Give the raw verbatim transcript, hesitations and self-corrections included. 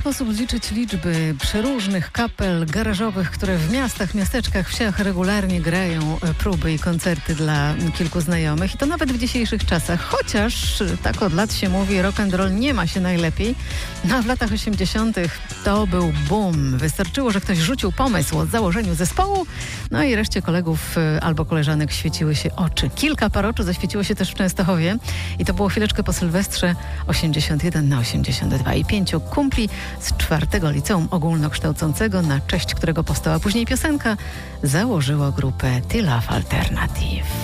sposób liczyć liczby przeróżnych kapel garażowych, które w miastach, miasteczkach, wsiach regularnie grają próby i koncerty dla kilku znajomych. I to nawet w dzisiejszych czasach. Chociaż tak od lat się mówi, rock and roll nie ma się najlepiej. No a w latach osiemdziesiątych to był boom. Wystarczyło, że ktoś rzucił pomysł o założeniu zespołu, no i reszcie kolegów albo koleżanek świeciły się oczy. Kilka par oczu zaświeciło się też w Częstochowie i to było chwileczkę po Sylwestrze osiemdziesiąt jeden na osiemdziesiąt dwa i pięciu kumpli z czwartego liceum ogólnokształcącego, na cześć którego powstała później piosenka, założyło grupę The Love Alternative.